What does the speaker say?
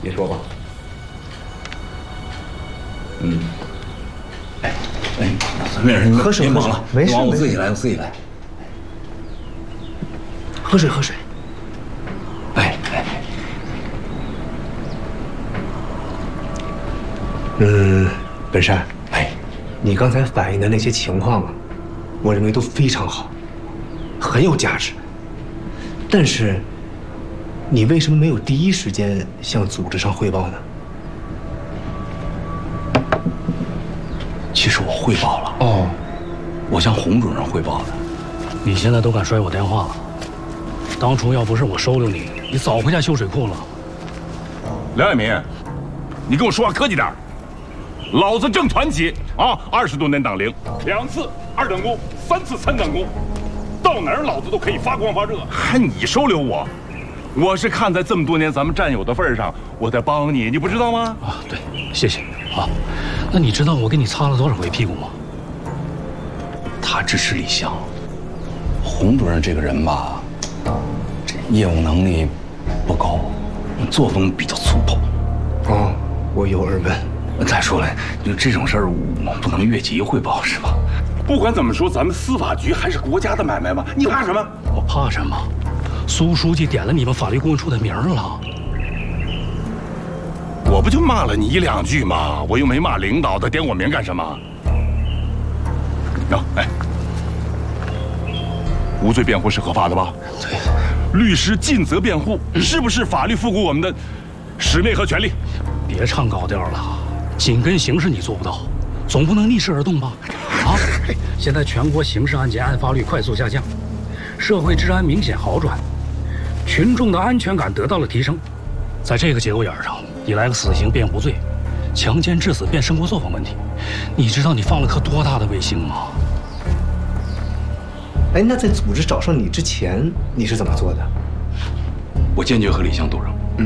你说吧。 没事， 喝水， 别忙了， 没事， 我自己来，我自己来。 喝水，喝水。 哎， 本山， 哎， 你刚才反映的那些情况啊，我认为都非常好，很有价值。但是，你为什么没有第一时间向组织上汇报呢？ 其实我汇报了。 哦， 我向洪主任汇报的。 你现在都敢摔我电话了？当初要不是我收留你，你早回家修水库了。 梁爱民，你跟我说话客气点。老子正团起啊，20多年党龄，2次2等功，3次3等功，到哪儿老子都可以发光发热。还你收留我？我是看在这么多年咱们战友的份上，我在帮你，你不知道吗？ 啊，对，谢谢啊。那你知道我给你擦了多少回屁股吗？ 他支持李湘，洪主任这个人吧，这业务能力不高，作风比较粗暴。 哦，我有耳闻。 再说了，就这种事儿，我不能越级汇报，是吧？ 不管怎么说，咱们司法局还是国家的买卖嘛，你怕什么？ 我怕什么？苏书记点了你们法律顾问处的名了。 我不就骂了你1、2句吗？我又没骂领导，他点我名干什么？哎，无罪辩护是合法的吧？ 对。 律师尽责辩护，是不是法律赋予我们的使命和权利？ 别唱高调了，紧跟形势你做不到，总不能逆势而动吧？啊！现在全国刑事案件案发率快速下降，社会治安明显好转，群众的安全感得到了提升。在这个节骨眼上，你来个死刑辩无罪，强奸致死辩生活作风问题，你知道你放了颗多大的卫星吗？ 哎，那在组织找上你之前，你是怎么做的？ 我坚决和李湘斗争。